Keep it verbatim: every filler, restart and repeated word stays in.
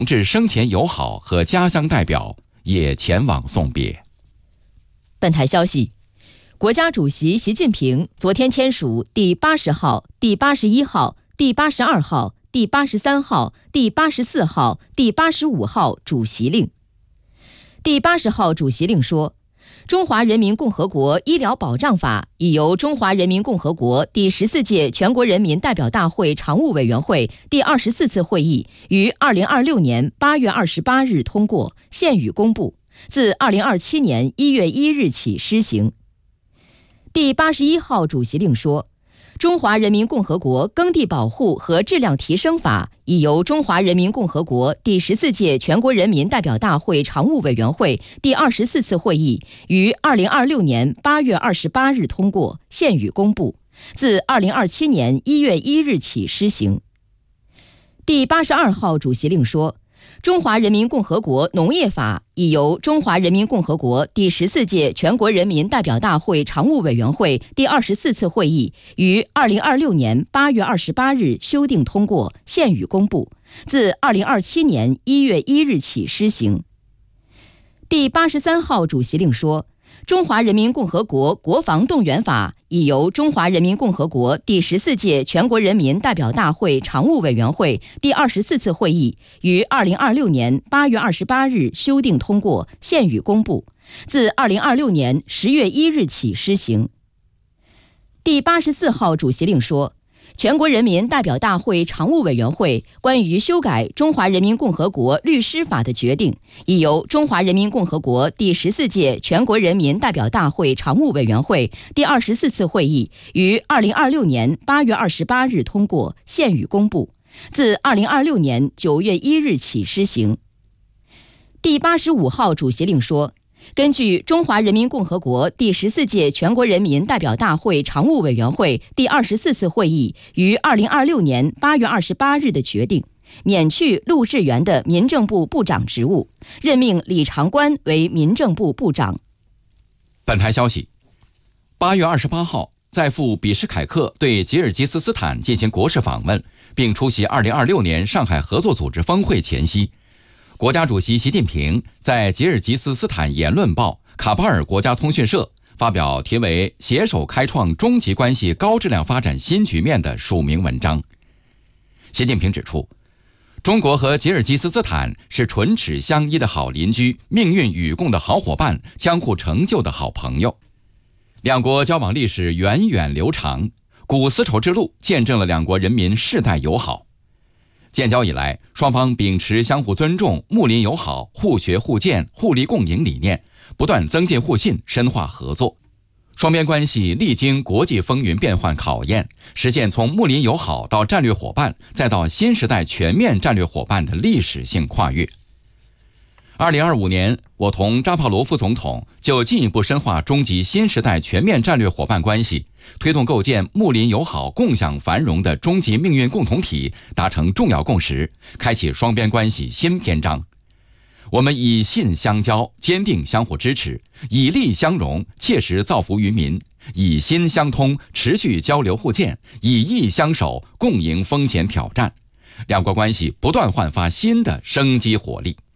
致生前友好和家乡代表也前往送别。 本台消息，国家主席习近平昨天签署第八十号、第八十一号、第八十二号、第八十三号、第八十四号、第八十五号主席令。第八十号主席令说，中华人民共和国医疗保障法已由中华人民共和国第十四届全国人民代表大会常务委员会第二十四次会议于二零二六年八月二十八日通过，现予公布，自二零二七年一月一日起施行。第八十一号主席令说，中华人民共和国耕地保护和质量提升法已由中华人民共和国第十四届全国人民代表大会常务委员会第二十四次会议于二零二六年八月二十八日通过，现予公布，自二零二七年一月一日起施行。第八十二号主席令说，中华人民共和国农业法已由中华人民共和国第十四届全国人民代表大会常务委员会第二十四次会议于二零二六年八月二十八日修订通过，现予公布，自二零二七年一月一日起施行。第八十三号主席令说，中华人民共和国国防动员法已由中华人民共和国第十四届全国人民代表大会常务委员会第二十四次会议于二零二六年八月二十八日修订通过，现予公布，自二零二六年十月一日起施行。第八十四号主席令说，全国人民代表大会常务委员会关于修改中华人民共和国律师法的决定已由中华人民共和国第十四届全国人民代表大会常务委员会第二十四次会议于二零二六年八月二十八日通过，现予公布，自二零二六年九月一日起施行。第八十五号主席令说，根据中华人民共和国第十四届全国人民代表大会常务委员会第二十四次会议于二零二六年八月二十八日的决定，免去陆志源的民政部部长职务，任命李长官为民政部部长。 本台消息，八月二十八号，在赴比什凯克对吉尔吉斯斯坦进行国事访问，并出席二零二六年上海合作组织峰会前夕，国家主席习近平在吉尔吉斯斯坦言论报、卡巴尔国家通讯社发表题为《携手开创中吉关系高质量发展新局面》的署名文章。习近平指出，中国和吉尔吉斯斯坦是唇齿相依的好邻居，命运与共的好伙伴，相互成就的好朋友。两国交往历史源远流长，古丝绸之路见证了两国人民世代友好。建交以来，双方秉持相互尊重、睦邻友好、互学互鉴、互利共赢理念，不断增进互信，深化合作。双边关系历经国际风云变幻考验，实现从睦邻友好到战略伙伴，再到新时代全面战略伙伴的历史性跨越。二零二五年，我同扎帕罗夫总统就进一步深化中吉新时代全面战略伙伴关系，推动构建睦邻友好、共享繁荣的中吉命运共同体达成重要共识，开启双边关系新篇章。我们以信相交，坚定相互支持；以利相融，切实造福于民；以心相通，持续交流互鉴；以义相守，共迎风险挑战。两国关系不断焕发新的生机活力。